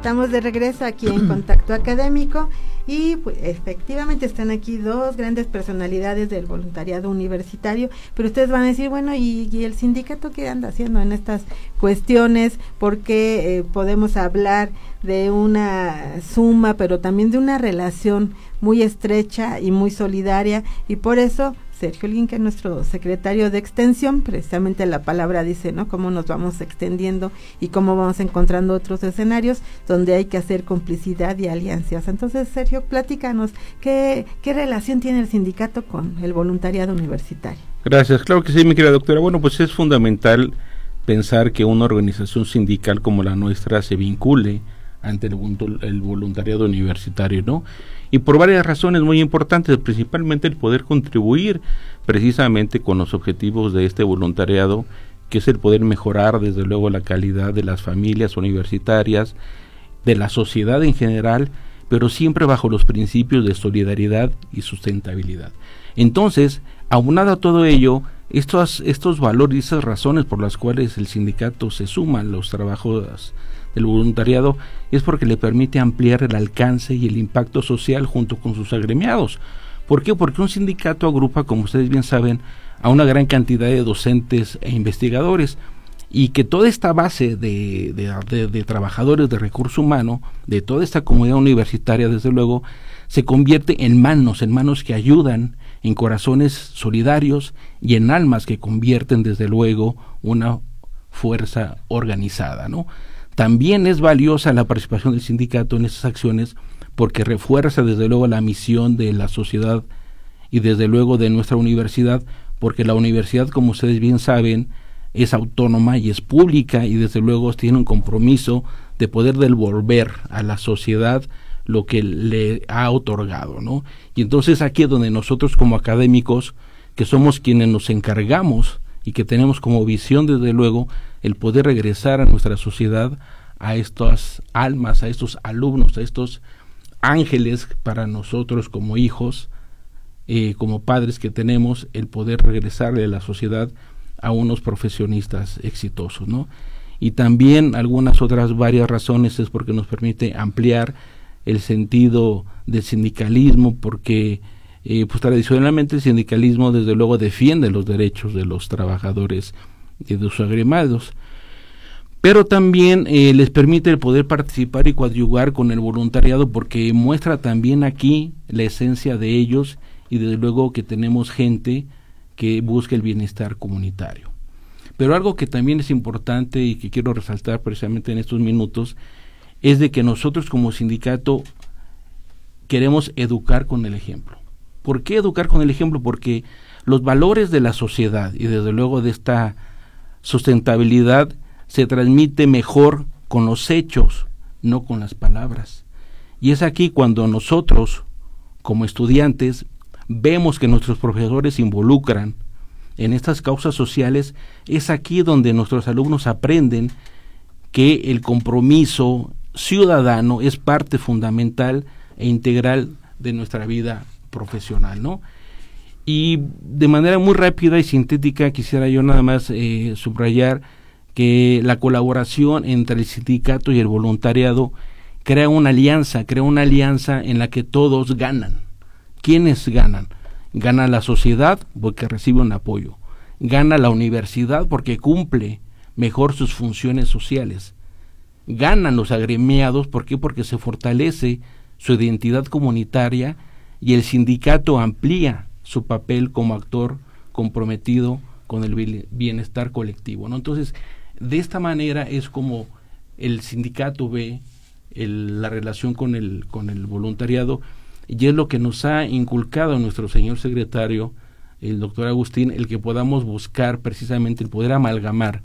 Estamos de regreso aquí en Contacto Académico y pues, efectivamente están aquí dos grandes personalidades del voluntariado universitario, pero ustedes van a decir, bueno, ¿y el sindicato qué anda haciendo en estas cuestiones? Porque podemos hablar de una suma, pero también de una relación muy estrecha y muy solidaria, y por eso Sergio Holguín, que es nuestro secretario de Extensión, precisamente la palabra dice, ¿no?, cómo nos vamos extendiendo y cómo vamos encontrando otros escenarios donde hay que hacer complicidad y alianzas. Entonces, Sergio, platícanos, ¿qué relación tiene el sindicato con el voluntariado universitario? Gracias, claro que sí, mi querida doctora. Bueno, pues es fundamental pensar que una organización sindical como la nuestra se vincule ante el voluntariado universitario, ¿no? Y por varias razones muy importantes, principalmente el poder contribuir precisamente con los objetivos de este voluntariado, que es el poder mejorar desde luego la calidad de las familias universitarias, de la sociedad en general, pero siempre bajo los principios de solidaridad y sustentabilidad. Entonces, aunado a todo ello, estos valores y esas razones por las cuales el sindicato se suma a los trabajos del voluntariado es porque le permite ampliar el alcance y el impacto social junto con sus agremiados. ¿Por qué? Porque un sindicato agrupa, como ustedes bien saben, a una gran cantidad de docentes e investigadores, y que toda esta base de trabajadores de recurso humano, de toda esta comunidad universitaria, desde luego, se convierte en manos que ayudan, en corazones solidarios y en almas que convierten, desde luego, una fuerza organizada, ¿no? También es valiosa la participación del sindicato en esas acciones porque refuerza desde luego la misión de la sociedad y desde luego de nuestra universidad, porque la universidad, como ustedes bien saben, es autónoma y es pública y desde luego tiene un compromiso de poder devolver a la sociedad lo que le ha otorgado, ¿no? Y entonces aquí es donde nosotros como académicos, que somos quienes nos encargamos y que tenemos como visión desde luego el poder regresar a nuestra sociedad, a estas almas, a estos alumnos, a estos ángeles para nosotros como hijos, como padres que tenemos, el poder regresarle a la sociedad a unos profesionistas exitosos, ¿no? Y también algunas otras varias razones es porque nos permite ampliar el sentido del sindicalismo, porque pues tradicionalmente el sindicalismo desde luego defiende los derechos de los trabajadores y de sus agremiados, pero también les permite el poder participar y coadyuvar con el voluntariado, porque muestra también aquí la esencia de ellos y desde luego que tenemos gente que busca el bienestar comunitario. Pero algo que también es importante y que quiero resaltar precisamente en estos minutos es de que nosotros como sindicato queremos educar con el ejemplo. ¿Por qué educar con el ejemplo? Porque los valores de la sociedad y desde luego de esta sustentabilidad se transmite mejor con los hechos, no con las palabras. Y es aquí cuando nosotros, como estudiantes, vemos que nuestros profesores se involucran en estas causas sociales, es aquí donde nuestros alumnos aprenden que el compromiso ciudadano es parte fundamental e integral de nuestra vida profesional, ¿no? Y de manera muy rápida y sintética quisiera yo nada más subrayar que la colaboración entre el sindicato y el voluntariado crea una alianza en la que todos ganan. ¿Quiénes ganan? Gana la sociedad porque recibe un apoyo, gana la universidad porque cumple mejor sus funciones sociales, ganan los agremiados, ¿por qué? Porque se fortalece su identidad comunitaria y el sindicato amplía su papel como actor comprometido con el bienestar colectivo, ¿no? Entonces, de esta manera es como el sindicato ve la relación con el voluntariado, y es lo que nos ha inculcado nuestro señor secretario, el doctor Agustín, el que podamos buscar precisamente el poder amalgamar